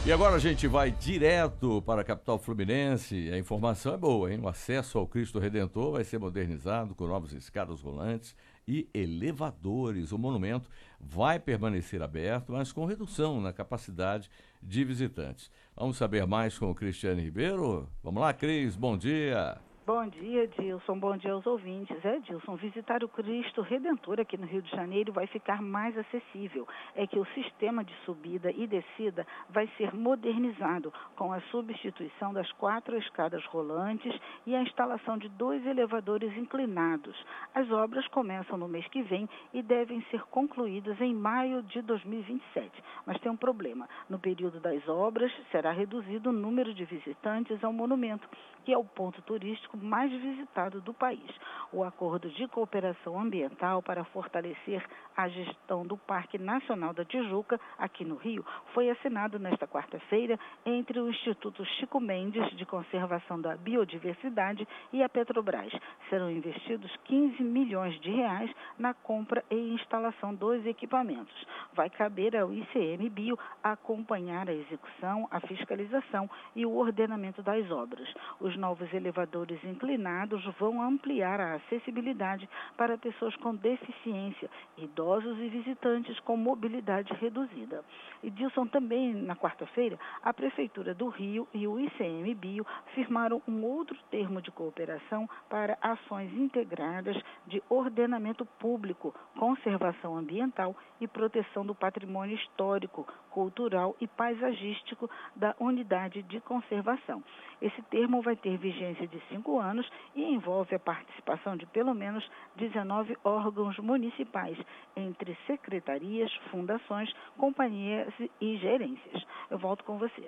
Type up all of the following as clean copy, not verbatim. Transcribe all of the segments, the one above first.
E agora a gente vai direto para a capital fluminense. A informação é boa, hein? O acesso ao Cristo Redentor vai ser modernizado com novas escadas rolantes e elevadores. O monumento vai permanecer aberto, mas com redução na capacidade de visitantes. Vamos saber mais com o Cristiane Ribeiro? Vamos lá, Cris, bom dia. Bom dia, Dilson. Bom dia aos ouvintes. Dilson, visitar o Cristo Redentor aqui no Rio de Janeiro vai ficar mais acessível. É que o sistema de subida e descida vai ser modernizado com a substituição das 4 escadas rolantes e a instalação de 2 elevadores inclinados. As obras começam no mês que vem e devem ser concluídas em maio de 2027. Mas tem um problema. No período das obras, será reduzido o número de visitantes ao monumento, que é o ponto turístico mais visitado do país. O acordo de cooperação ambiental para fortalecer a gestão do Parque Nacional da Tijuca, aqui no Rio, foi assinado nesta quarta-feira entre o Instituto Chico Mendes de Conservação da Biodiversidade e a Petrobras. Serão investidos 15 milhões de reais na compra e instalação dos equipamentos. Vai caber ao ICMBio acompanhar a execução, a fiscalização e o ordenamento das obras. Os novos elevadores inclinados vão ampliar a acessibilidade para pessoas com deficiência, idosos e visitantes com mobilidade reduzida. E Dilson, também na quarta-feira, a Prefeitura do Rio e o ICMBio firmaram um outro termo de cooperação para ações integradas de ordenamento público, conservação ambiental e proteção do patrimônio histórico, cultural e paisagístico da unidade de conservação. Esse termo vai ter vigência de 5 anos e envolve a participação de pelo menos 19 órgãos municipais, entre secretarias, fundações, companhias e gerências. Eu volto com você.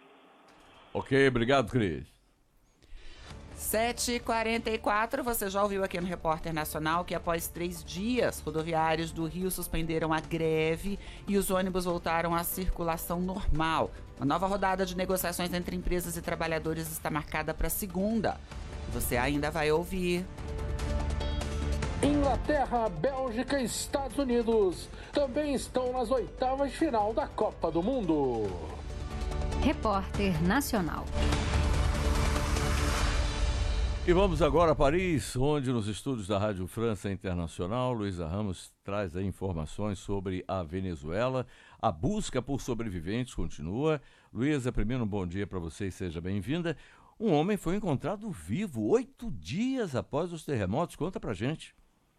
Ok, obrigado, Cris. 7h44, você já ouviu aqui no Repórter Nacional que após 3 dias, rodoviários do Rio suspenderam a greve e os ônibus voltaram à circulação normal. Uma nova rodada de negociações entre empresas e trabalhadores está marcada para segunda. Você ainda vai ouvir. Inglaterra, Bélgica e Estados Unidos também estão nas oitavas de final da Copa do Mundo. Repórter Nacional. E vamos agora a Paris, onde nos estúdios da Rádio França Internacional, Luísa Ramos traz aí informações sobre a Venezuela. A busca por sobreviventes continua. Luísa, primeiro um bom dia para você e seja bem-vinda. Um homem foi encontrado vivo 8 dias após os terremotos. Conta pra gente.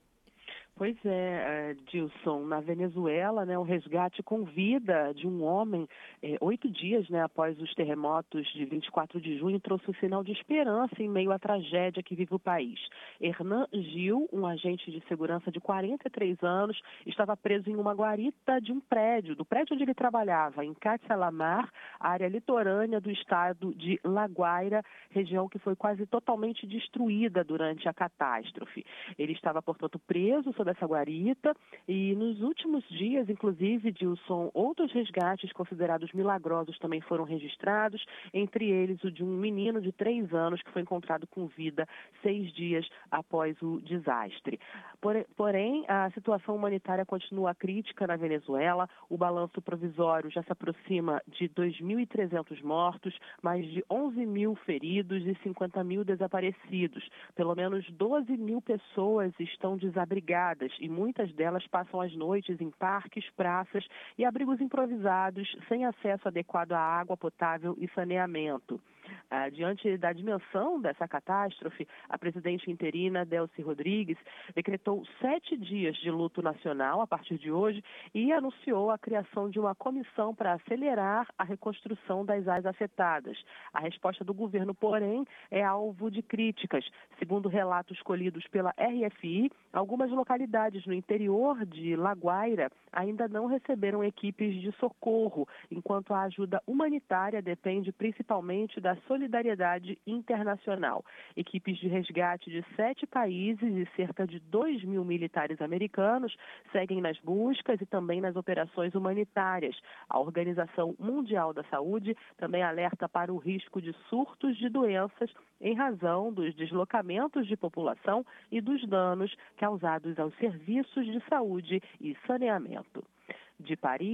Pois é, Dilson, na Venezuela, o resgate com vida de um homem, 8 dias após os terremotos de 24 de junho, trouxe um sinal de esperança em meio à tragédia que vive o país. Hernan Gil, um agente de segurança de 43 anos, estava preso em uma guarita de um prédio, do prédio onde ele trabalhava, em Castelamar, área litorânea do estado de La Guaira, região que foi quase totalmente destruída durante a catástrofe. Ele estava, portanto, preso sob essa guarita e nos últimos dias, inclusive, Dilson, outros resgates considerados milagrosos também foram registrados, entre eles o de um menino de 3 anos que foi encontrado com vida 6 dias após o desastre. Porém, a situação humanitária continua crítica na Venezuela, o balanço provisório já se aproxima de 2.300 mortos, mais de 11 mil feridos e 50 mil desaparecidos. Pelo menos 12 mil pessoas estão desabrigadas e muitas delas passam as noites em parques, praças e abrigos improvisados sem acesso adequado à água potável e saneamento. Diante da dimensão dessa catástrofe, a presidente interina, Delcy Rodrigues, decretou 7 dias de luto nacional a partir de hoje e anunciou a criação de uma comissão para acelerar a reconstrução das áreas afetadas. A resposta do governo, porém, é alvo de críticas. Segundo relatos colhidos pela RFI, algumas localidades no interior de La Guaira ainda não receberam equipes de socorro, enquanto a ajuda humanitária depende principalmente da solidariedade internacional. Equipes de resgate de 7 países e cerca de 2 mil militares americanos seguem nas buscas e também nas operações humanitárias. A Organização Mundial da Saúde também alerta para o risco de surtos de doenças em razão dos deslocamentos de população e dos danos causados aos serviços de saúde e saneamento. De Paris,